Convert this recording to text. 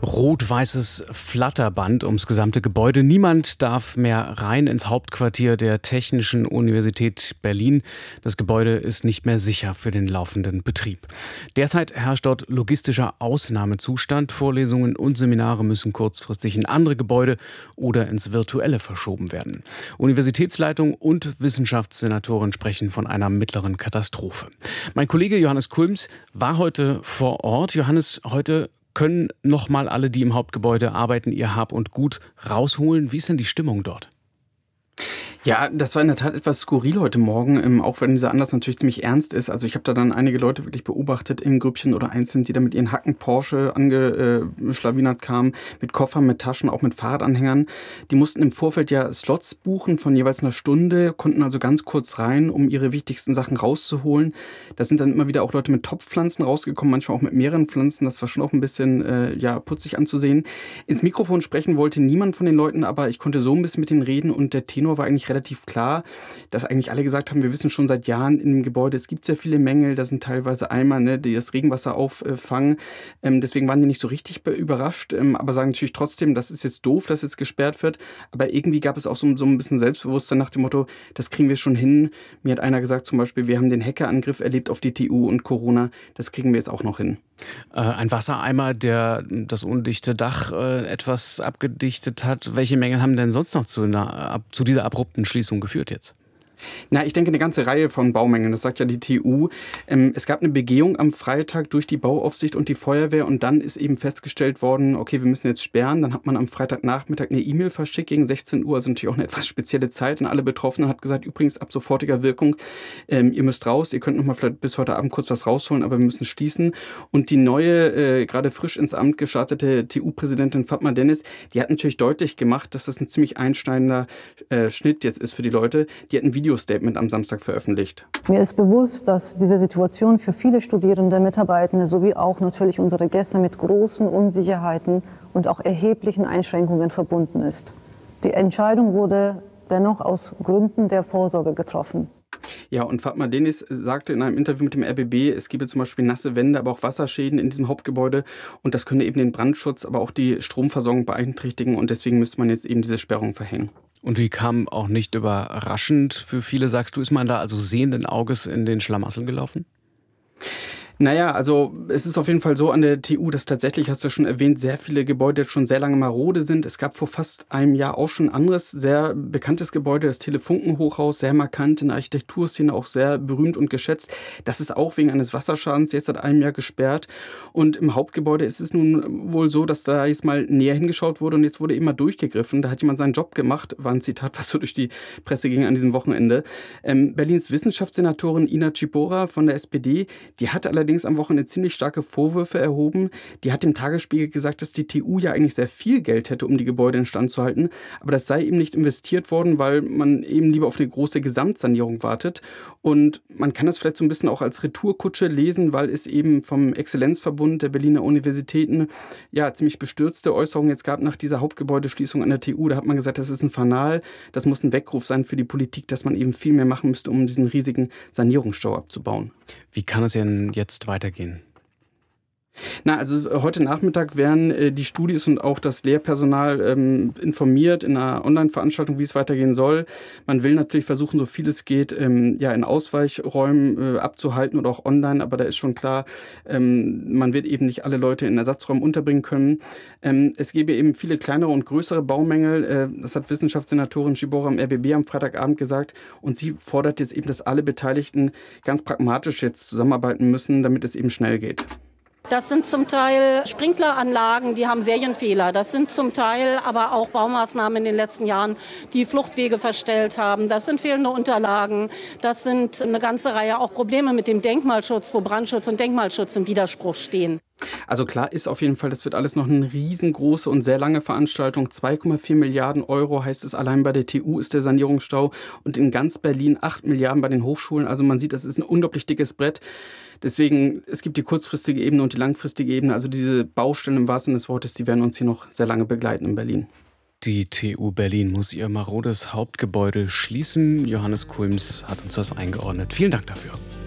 Rot-weißes Flatterband ums gesamte Gebäude. Niemand darf mehr rein ins Hauptquartier der Technischen Universität Berlin. Das Gebäude ist nicht mehr sicher für den laufenden Betrieb. Derzeit herrscht dort logistischer Ausnahmezustand. Vorlesungen und Seminare müssen kurzfristig in andere Gebäude oder ins Virtuelle verschoben werden. Universitätsleitung und Wissenschaftssenatorin sprechen von einer mittleren Katastrophe. Mein Kollege Johannes Kulms war heute vor Ort. Johannes, heute können noch mal alle, die im Hauptgebäude arbeiten, ihr Hab und Gut rausholen. Wie ist denn die Stimmung dort? Ja, das war in der Tat etwas skurril heute Morgen, auch wenn dieser Anlass natürlich ziemlich ernst ist. Also ich habe da dann einige Leute wirklich beobachtet im Grüppchen oder einzeln, die da mit ihren Hacken Porsche angeschlawinert kamen, mit Koffern, mit Taschen, auch mit Fahrradanhängern. Die mussten im Vorfeld ja Slots buchen von jeweils einer Stunde, konnten also ganz kurz rein, um ihre wichtigsten Sachen rauszuholen. Da sind dann immer wieder auch Leute mit Topfpflanzen rausgekommen, manchmal auch mit mehreren Pflanzen. Das war schon auch ein bisschen putzig anzusehen. Ins Mikrofon sprechen wollte niemand von den Leuten, aber ich konnte so ein bisschen mit denen reden und der Tenor war eigentlich relativ klar, dass eigentlich alle gesagt haben, wir wissen schon seit Jahren in dem Gebäude, es gibt sehr viele Mängel, da sind teilweise Eimer, die das Regenwasser auffangen. Deswegen waren die nicht so richtig überrascht, aber sagen natürlich trotzdem, das ist jetzt doof, dass jetzt gesperrt wird. Aber irgendwie gab es auch so ein bisschen Selbstbewusstsein nach dem Motto, das kriegen wir schon hin. Mir hat einer gesagt zum Beispiel, wir haben den Hackerangriff erlebt auf die TU und Corona, das kriegen wir jetzt auch noch hin. Ein Wassereimer, der das undichte Dach etwas abgedichtet hat. Welche Mängel haben denn sonst noch zu dieser abrupten Schließung geführt jetzt? Na, ich denke, eine ganze Reihe von Baumängeln, das sagt ja die TU. Es gab eine Begehung am Freitag durch die Bauaufsicht und die Feuerwehr und dann ist eben festgestellt worden, okay, wir müssen jetzt sperren. Dann hat man am Freitagnachmittag eine E-Mail verschickt gegen 16 Uhr, also natürlich auch eine etwas spezielle Zeit. Und alle Betroffenen hat gesagt, übrigens ab sofortiger Wirkung, ihr müsst raus, ihr könnt noch mal vielleicht bis heute Abend kurz was rausholen, aber wir müssen schließen. Und die neue, gerade frisch ins Amt gestartete TU-Präsidentin Fatma Dennis, die hat natürlich deutlich gemacht, dass das ein ziemlich einschneidender Schnitt jetzt ist für die Leute. Die hat ein Video-Statement am Samstag veröffentlicht. Mir ist bewusst, dass diese Situation für viele Studierende, Mitarbeitende sowie auch natürlich unsere Gäste mit großen Unsicherheiten und auch erheblichen Einschränkungen verbunden ist. Die Entscheidung wurde dennoch aus Gründen der Vorsorge getroffen. Ja, und Fatma Dennis sagte in einem Interview mit dem RBB, es gebe zum Beispiel nasse Wände, aber auch Wasserschäden in diesem Hauptgebäude und das könne eben den Brandschutz, aber auch die Stromversorgung beeinträchtigen und deswegen müsste man jetzt eben diese Sperrung verhängen. Und wie kam auch nicht überraschend für viele, sagst du, ist man da also sehenden Auges in den Schlamassel gelaufen? Naja, also es ist auf jeden Fall so an der TU, dass tatsächlich, hast du schon erwähnt, sehr viele Gebäude schon sehr lange marode sind. Es gab vor fast einem Jahr auch schon ein anderes, sehr bekanntes Gebäude, das Telefunken-Hochhaus, sehr markant in der Architekturszene, auch sehr berühmt und geschätzt. Das ist auch wegen eines Wasserschadens jetzt seit einem Jahr gesperrt. Und im Hauptgebäude ist es nun wohl so, dass da jetzt mal näher hingeschaut wurde und jetzt wurde immer durchgegriffen. Da hat jemand seinen Job gemacht, war ein Zitat, was so durch die Presse ging an diesem Wochenende. Berlins Wissenschaftssenatorin Ina Cibora von der SPD, die hat allerdings am Wochenende ziemlich starke Vorwürfe erhoben. Die hat dem Tagesspiegel gesagt, dass die TU ja eigentlich sehr viel Geld hätte, um die Gebäude instand zu halten. Aber das sei eben nicht investiert worden, weil man eben lieber auf eine große Gesamtsanierung wartet. Und man kann das vielleicht so ein bisschen auch als Retourkutsche lesen, weil es eben vom Exzellenzverbund der Berliner Universitäten ja ziemlich bestürzte Äußerungen jetzt gab nach dieser Hauptgebäudeschließung an der TU. Da hat man gesagt, das ist ein Fanal, das muss ein Weckruf sein für die Politik, dass man eben viel mehr machen müsste, um diesen riesigen Sanierungsstau abzubauen. Wie kann es denn jetzt weitergehen? Na, also heute Nachmittag werden die Studis und auch das Lehrpersonal informiert in einer Online-Veranstaltung, wie es weitergehen soll. Man will natürlich versuchen, so viel es geht, in Ausweichräumen abzuhalten oder auch online, aber da ist schon klar, man wird eben nicht alle Leute in Ersatzräumen unterbringen können. Es gäbe eben viele kleinere und größere Baumängel. Das hat Wissenschaftssenatorin Cibora am RBB am Freitagabend gesagt. Und sie fordert jetzt eben, dass alle Beteiligten ganz pragmatisch jetzt zusammenarbeiten müssen, damit es eben schnell geht. Das sind zum Teil Sprinkleranlagen, die haben Serienfehler. Das sind zum Teil aber auch Baumaßnahmen in den letzten Jahren, die Fluchtwege verstellt haben. Das sind fehlende Unterlagen. Das sind eine ganze Reihe auch Probleme mit dem Denkmalschutz, wo Brandschutz und Denkmalschutz im Widerspruch stehen. Also klar ist auf jeden Fall, das wird alles noch eine riesengroße und sehr lange Veranstaltung. 2,4 Milliarden Euro heißt es allein bei der TU ist der Sanierungsstau und in ganz Berlin 8 Milliarden bei den Hochschulen. Also man sieht, das ist ein unglaublich dickes Brett. Deswegen, es gibt die kurzfristige Ebene und die langfristige Ebene. Also diese Baustellen im wahrsten Sinne des Wortes, die werden uns hier noch sehr lange begleiten in Berlin. Die TU Berlin muss ihr marodes Hauptgebäude schließen. Johannes Kulms hat uns das eingeordnet. Vielen Dank dafür.